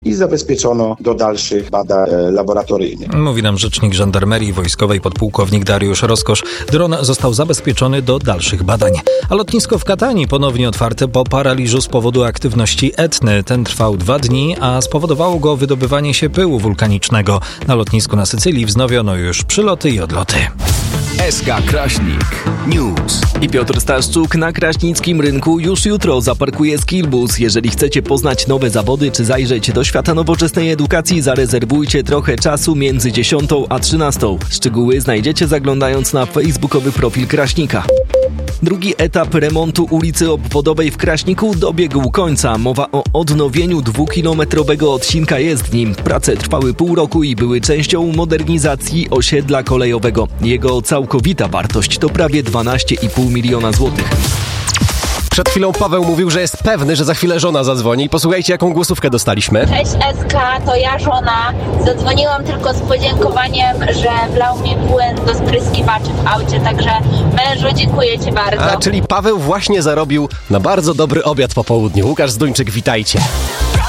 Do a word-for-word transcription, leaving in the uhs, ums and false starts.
i zabezpieczono do dalszych badań laboratoryjnych. Mówi nam rzecznik Żandarmerii Wojskowej podpułkownik Dariusz Rozkosz. Dron został zabezpieczony do dalszych badań. A lotnisko w Katani ponownie otwarte po paraliżu z powodu aktywności Etny. Ten trwał dwa dni, a spowodowało go wydobywanie się pyłu wulkanicznego. Na lotnisku na Sycylii wznowiono już przyloty i odloty. S K Kraśnik News. I Piotr Staszczuk. Na kraśnickim rynku już jutro zaparkuje Skillbus. Jeżeli chcecie poznać nowe zawody czy zajrzeć do świata nowoczesnej edukacji, zarezerwujcie trochę czasu między dziesiątą a trzynastą. Szczegóły znajdziecie zaglądając na facebookowy profil Kraśnika. Drugi etap remontu ulicy Obwodowej w Kraśniku dobiegł końca. Mowa o odnowieniu dwukilometrowego odcinka jezdni. Prace trwały pół roku i były częścią modernizacji osiedla kolejowego. Jego całkowita wartość to prawie dwanaście i pół miliona złotych. Przed chwilą Paweł mówił, że jest pewny, że za chwilę żona zadzwoni. Posłuchajcie, jaką głosówkę dostaliśmy. Cześć S K, to ja żona. Zadzwoniłam tylko z podziękowaniem, że wlał mi płyn do spryskiwaczy w aucie, także mężu, dziękuję Ci bardzo. A, czyli Paweł właśnie zarobił na bardzo dobry obiad po południu. Łukasz Zduńczyk, witajcie.